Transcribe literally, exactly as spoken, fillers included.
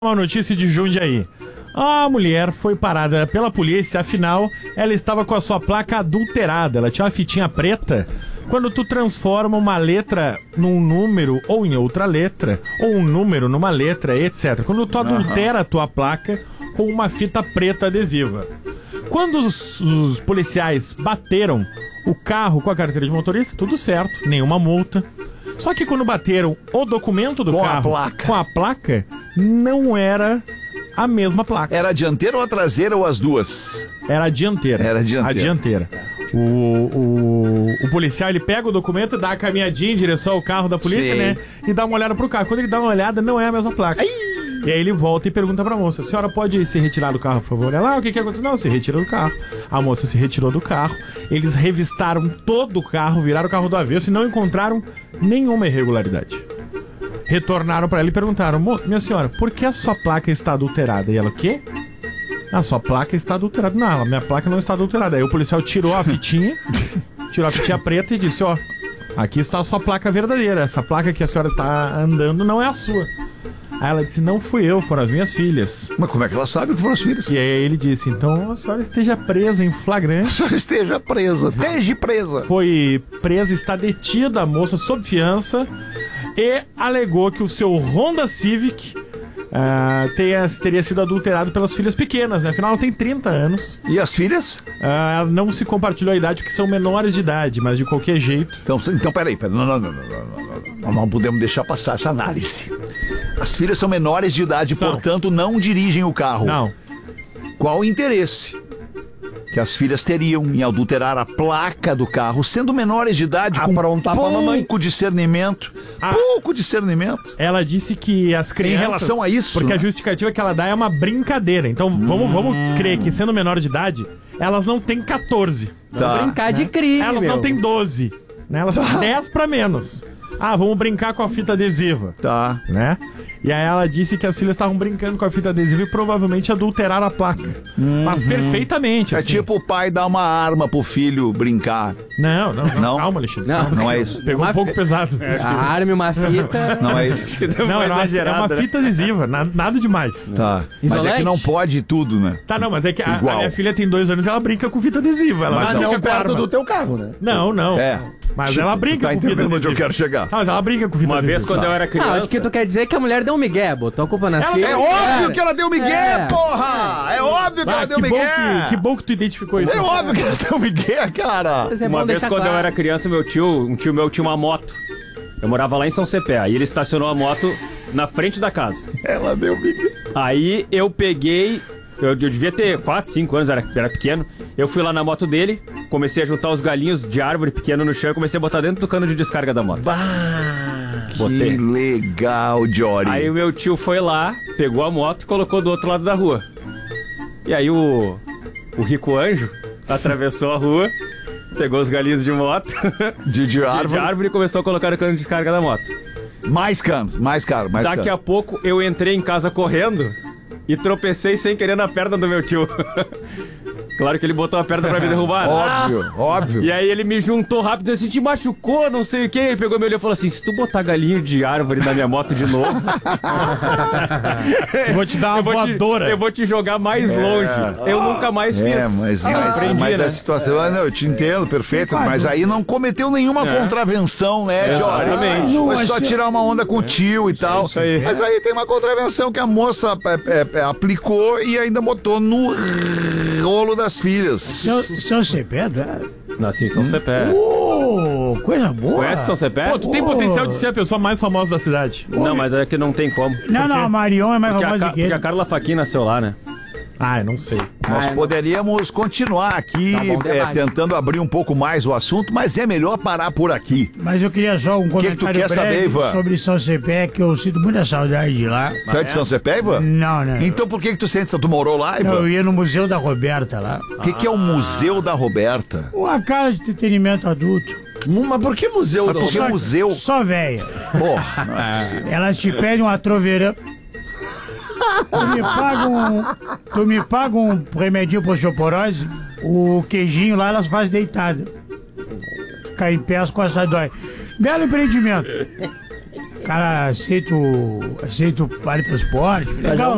Uma notícia de Jundiaí. A mulher foi parada pela polícia, afinal, ela estava com a sua placa adulterada. Ela tinha uma fitinha preta. Quando tu transforma uma letra num número ou em outra letra, ou um número numa letra, etcétera. Quando tu adultera a tua placa com uma fita preta adesiva. Quando os, os policiais bateram o carro com a carteira de motorista, tudo certo, nenhuma multa. Só que quando bateram o documento do com carro a placa. com a placa, não era a mesma placa. Era a dianteira ou a traseira ou as duas? Era a dianteira. Era a dianteira. A dianteira. O, o, o policial, ele pega o documento, dá a caminhadinha em direção ao carro da polícia, Sim. né? E dá uma olhada pro carro. Quando ele dá uma olhada, não é a mesma placa. Ai. E aí ele volta e pergunta pra moça: a senhora pode se retirar do carro, por favor? Ela, ah, o que que aconteceu? Não, se retira do carro. A moça se retirou do carro. Eles revistaram todo o carro, viraram o carro do avesso e não encontraram nenhuma irregularidade. Retornaram pra ela e perguntaram: minha senhora, por que a sua placa está adulterada? E ela, o quê? A sua placa está adulterada. Não, a minha placa não está adulterada. Aí o policial tirou a fitinha, tirou a fitinha preta e disse: ó, aqui está a sua placa verdadeira. Essa placa que a senhora está andando não é a sua. Aí ela disse: não fui eu, foram as minhas filhas. Mas como é que ela sabe que foram as filhas? E aí ele disse: então a senhora esteja presa em flagrante. A senhora esteja presa, esteja presa. Foi presa, está detida a moça sob fiança e alegou que o seu Honda Civic uh, tenha, teria sido adulterado pelas filhas pequenas, né? Afinal, ela tem trinta anos. E as filhas? Uh, não se compartilhou a idade porque são menores de idade, mas de qualquer jeito. Então, então peraí, peraí. Não, não, não, não, não, não, não, não podemos deixar passar essa análise. As filhas são menores de idade, São. portanto, não dirigem o carro. Não. Qual o interesse que as filhas teriam em adulterar a placa do carro, sendo menores de idade, com Aprontar pra mamãe. pouco discernimento? Ah. Pouco discernimento. Ela disse que as crianças... Em relação a isso, Porque né? a justificativa que ela dá é uma brincadeira. Então, vamos, Hum. vamos crer que, sendo menor de idade, elas não têm catorze. Tá. Brincar de crime, Elas meu. não têm doze. Né? Elas têm dez pra menos. Ah, vamos brincar com a fita adesiva. Tá. Né? E aí ela disse que as filhas estavam brincando com a fita adesiva e provavelmente adulteraram a placa. Mas perfeitamente, É assim. tipo o pai dar uma arma pro filho brincar. Não, não, não. Não? Calma, Alexandre. Não. Calma. Não é isso. Pegou Uma um pouco fi- pesado. A arma e uma fita. Não é isso. Não, é uma, é uma fita adesiva, na- nada demais. Tá. Mas é Isolante? que não pode tudo, né? Tá, não, mas é que a, Igual. a minha filha tem dois anos e ela brinca com fita adesiva. Ela Mas não Mas brinca não com perto arma. do teu carro, né? Não, não. É. Mas Tipo, ela tu brinca tá com fita entendendo adesiva. onde eu quero chegar. Ah, mas ela brinca com fita Uma adesiva. vez, quando eu era criança... Ah, acho que tu quer dizer que a mulher deu um migué, botou a culpa na Ela- filha. É óbvio Cara, que ela deu migué, É. porra! É óbvio que Ah, ela deu que, bom migué! que, que bom que tu identificou isso. É óbvio que ela deu migué, cara! Mas é Uma bom vez, deixar quando claro. eu era criança, meu tio, um tio meu tinha uma moto. Eu morava lá em São Cepé. Aí ele estacionou a moto na frente da casa. Ela deu migué. Aí eu peguei... Eu, eu devia ter quatro, cinco anos, era, era pequeno. Eu fui lá na moto dele, comecei a juntar os galinhos de árvore pequeno no chão e comecei a botar dentro do cano de descarga da moto. Botei. Que legal, Jory. Aí o meu tio foi lá, pegou a moto e colocou do outro lado da rua. E aí o, o rico anjo atravessou a rua, pegou os galinhos de moto, De, de de árvore. árvore e começou a colocar no cano de descarga da moto. Mais caro, mais caro, mais Daqui caro. a pouco eu entrei em casa correndo e tropecei sem querer na perna do meu tio. Claro que ele botou a perna pra me derrubar. né? Óbvio, óbvio. E aí ele me juntou rápido e assim, te machucou, não sei o que. Ele pegou meu olho e falou assim, se tu botar galinho de árvore na minha moto de novo... Eu vou te dar uma eu vou te- voadora. eu vou te jogar mais longe. Eu nunca mais fiz. É, mas, Eu mas, aprendi, mas né? a situação, ah, não, eu te entendo, perfeito, mas aí não cometeu nenhuma É. contravenção, né, Jory? Exatamente. Foi só tirar uma onda com o tio e tal. Isso aí. Mas aí tem uma contravenção que a moça é, é, é, aplicou e ainda botou no rolo das filhas. Seu, seu Cepé, é? Nasci em São Cepé. Ô, coisa boa. Conhece São Cepé? Pô, tu tem potencial de ser a pessoa mais famosa da cidade. Não, mas é que não tem como. Não, não, a Marion é mais Porque a, famosa Ca- que porque a ele. Carla Faquin nasceu lá, né? Ah, eu não sei. Nós Ah, poderíamos continuar aqui Tá bom, é, debate. tentando abrir um pouco mais o assunto, mas é melhor parar por aqui. Mas eu queria só um que tu comentário quer saber, breve Ivan? sobre São Cepé, que eu sinto muita saudade de lá. Tu é de São Cepé, Ivan? Não, não. Então por que que tu sente? Tu morou lá, Não, eu Ivan? ia no Museu da Roberta lá. O que que é o Museu da Roberta? Uma casa de entretenimento adulto. Mas por que museu? Mas por que Só- museu? Só velha. Porra, não é possível. Elas te pedem uma troveira. Tu me paga um, tu me paga um remedinho pra osteoporose, o queijinho lá elas fazem deitada. Ficar em pé, as costas dói. Belo empreendimento. Cara, aceito, aceito vale transporte. Legal.